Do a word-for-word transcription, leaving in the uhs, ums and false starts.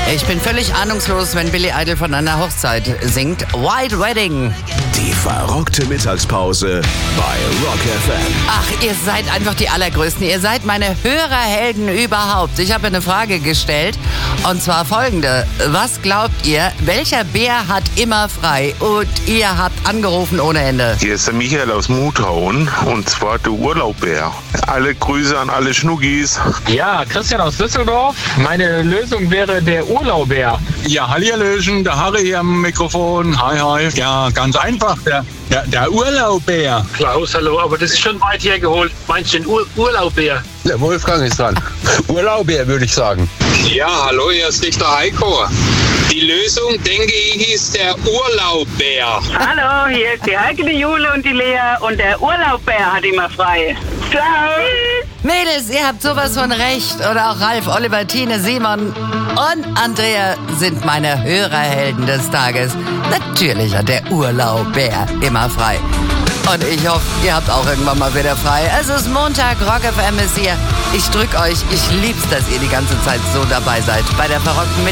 Ich bin völlig ahnungslos, wenn Billy Idol von einer Hochzeit singt. White Wedding. Die verrückte Mittagspause bei Rock F M. Ach, ihr seid einfach die Allergrößten. Ihr seid meine Hörerhelden überhaupt. Ich habe eine Frage gestellt, und zwar folgende. Was glaubt ihr, welcher Bär hat immer frei? Und ihr habt angerufen ohne Ende. Hier ist der Michael aus Muthauen, und zwar der Urlaubbär. Alle Grüße an alle Schnuggis. Ja, Christian aus Düsseldorf. Meine Lösung wäre der Urlaubbär. Ja, hallihallöchen, der Harry hier am Mikrofon. Hi, hi. Ja, ganz einfach, der, der, der Urlaubbär. Klaus, hallo, aber das ist schon weit hergeholt. Meinst du den Ur- Urlaubbär? Der Wolfgang ist dran. Urlaubbär, würde ich sagen. Ja, hallo, hier ist Richter Heiko. Die Lösung, denke ich, ist der Urlaubbär. Hallo, hier ist die Heike, die Jule und die Lea und der Urlaubbär hat immer frei. Ciao! Mädels, ihr habt sowas von recht. Oder auch Ralf, Oliver, Tine, Simon und Andrea sind meine Hörerhelden des Tages. Natürlich hat der Urlaubbär immer frei. Und ich hoffe, ihr habt auch irgendwann mal wieder frei. Es ist Montag, Rock F M ist hier. Ich drück euch, ich lieb's, dass ihr die ganze Zeit so dabei seid. Bei der verrückten Mittag